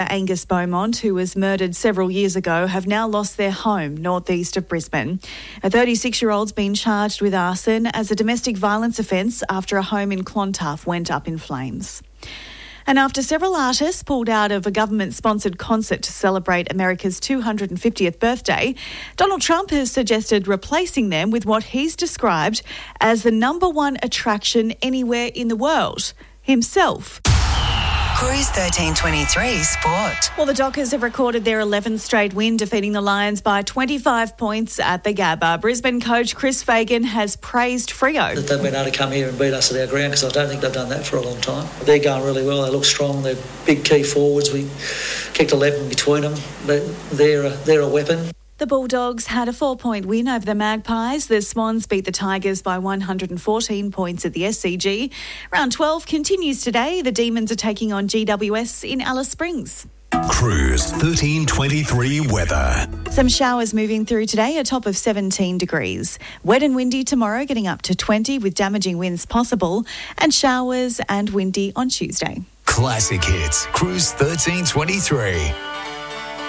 Angus Beaumont, who was murdered several years ago, have now lost their home northeast of Brisbane. A 36-year-old's been charged with arson as a domestic violence offence after a home in Clontarf went up in flames. And after several artists pulled out of a government-sponsored concert to celebrate America's 250th birthday, Donald Trump has suggested replacing them with what he's described as the number one attraction anywhere in the world, himself. Cruise 1323 Sport. Well, the Dockers have recorded their 11th straight win, defeating the Lions by 25 points at the Gabba. Brisbane coach Chris Fagan has praised Freo. That they've been able to come here and beat us at our ground, because I don't think they've done that for a long time. They're going really well. They look strong. They're big key forwards. We kicked 11 between them. They're a weapon. The Bulldogs had a 4-point win over the Magpies. The Swans beat the Tigers by 114 points at the SCG. Round 12 continues today. The Demons are taking on GWS in Alice Springs. Cruise 1323 weather. Some showers moving through today, a top of 17 degrees. Wet and windy tomorrow, getting up to 20 with damaging winds possible, and showers and windy on Tuesday. Classic Hits, Cruise 1323.